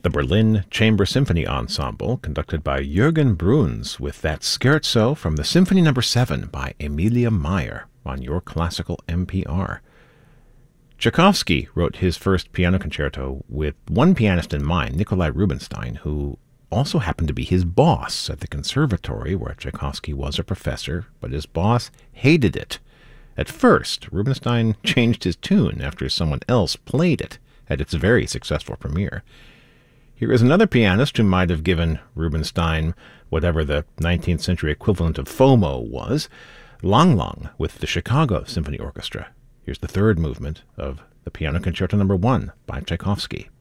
The Berlin Chamber Symphony Ensemble, conducted by Jürgen Bruns, with that scherzo from the Symphony No. 7 by Emilia Meyer on Your Classical NPR. Tchaikovsky wrote his first piano concerto with one pianist in mind, Nikolai Rubinstein, who also happened to be his boss at the conservatory where Tchaikovsky was a professor, but his boss hated it. At first, Rubinstein changed his tune after someone else played it at its very successful premiere. Here is another pianist who might have given Rubinstein whatever the 19th century equivalent of FOMO was, Lang Lang with the Chicago Symphony Orchestra. Here's the third movement of the Piano Concerto No. 1 by Tchaikovsky.